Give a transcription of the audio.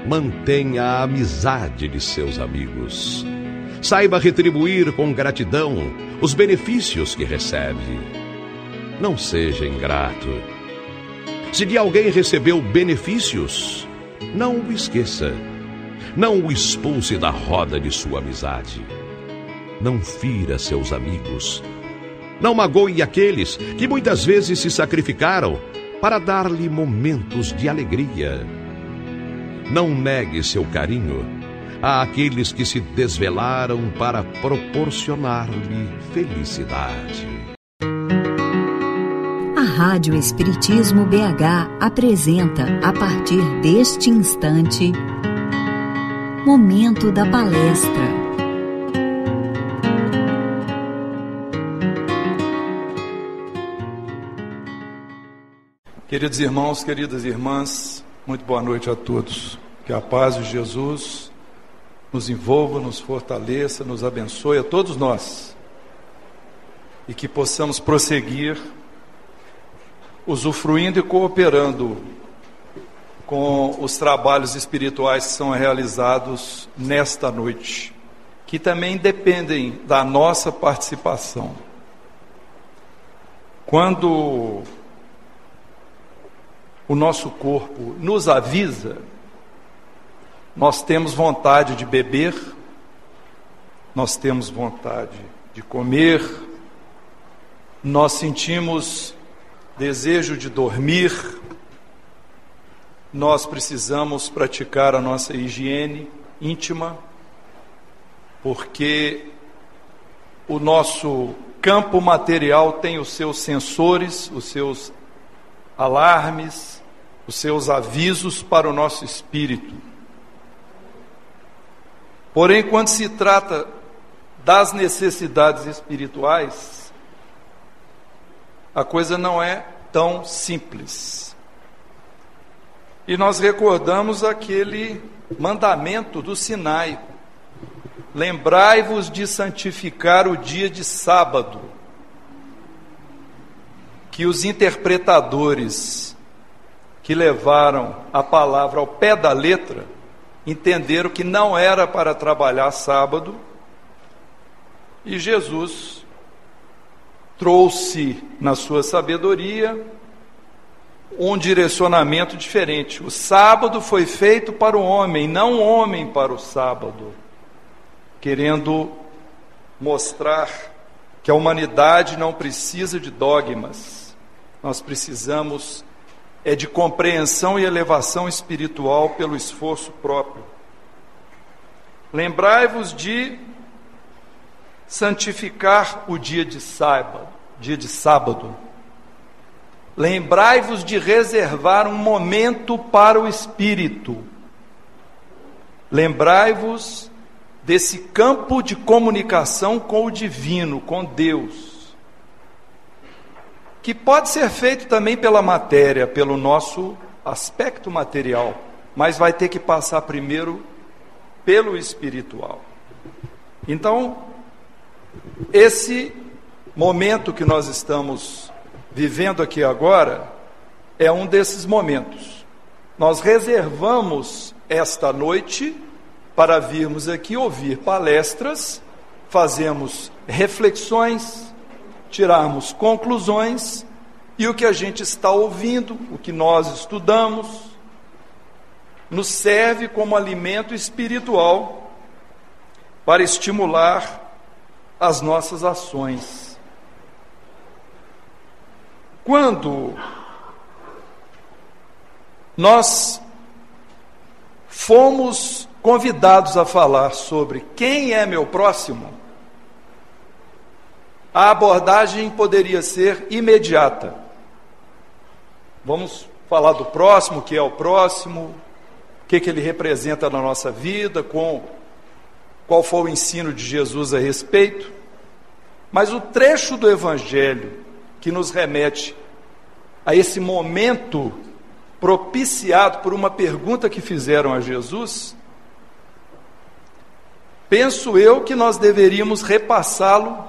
Mantenha a amizade de seus amigos. Saiba retribuir com gratidão os benefícios que recebe. Não seja ingrato. Se de alguém recebeu benefícios, não o esqueça. Não o expulse da roda de sua amizade. Não fira seus amigos. Não magoe aqueles que muitas vezes se sacrificaram para dar-lhe momentos de alegria. Não negue seu carinho àqueles que se desvelaram para proporcionar-lhe felicidade. A Rádio Espiritismo BH apresenta, a partir deste instante, Momento da Palestra. Queridos irmãos, queridas irmãs, muito boa noite a todos. Que a paz de Jesus nos envolva, nos fortaleça, nos abençoe a todos nós. E que possamos prosseguir usufruindo e cooperando com os trabalhos espirituais que são realizados nesta noite, que também dependem da nossa participação. Quando o nosso corpo nos avisa, nós temos vontade de beber, nós temos vontade de comer, nós sentimos desejo de dormir, nós precisamos praticar a nossa higiene íntima, porque o nosso campo material tem os seus sensores, os seus alarmes, os seus avisos para o nosso espírito. Porém, quando se trata das necessidades espirituais, a coisa não é tão simples. E nós recordamos aquele mandamento do Sinai: lembrai-vos de santificar o dia de sábado, que os interpretadores que levaram a palavra ao pé da letra entenderam que não era para trabalhar sábado, e Jesus trouxe na sua sabedoria um direcionamento diferente. O sábado foi feito para o homem, não o homem para o sábado, querendo mostrar que a humanidade não precisa de dogmas. Nós precisamos de compreensão e elevação espiritual pelo esforço próprio. Lembrai-vos de santificar o dia de sábado. Lembrai-vos de reservar um momento para o espírito. Lembrai-vos desse campo de comunicação com o divino, com Deus, que pode ser feito também pela matéria, pelo nosso aspecto material, mas vai ter que passar primeiro pelo espiritual. Então, esse momento que nós estamos vivendo aqui agora é um desses momentos. Nós reservamos esta noite para virmos aqui ouvir palestras, fazemos reflexões, tirarmos conclusões, e o que a gente está ouvindo, o que nós estudamos, nos serve como alimento espiritual para estimular as nossas ações. Quando nós fomos convidados a falar sobre quem é meu próximo, a abordagem poderia ser imediata. Vamos falar do próximo, o que é o próximo, o que ele representa na nossa vida, qual foi o ensino de Jesus a respeito. Mas o trecho do Evangelho que nos remete a esse momento propiciado por uma pergunta que fizeram a Jesus, penso eu que nós deveríamos repassá-lo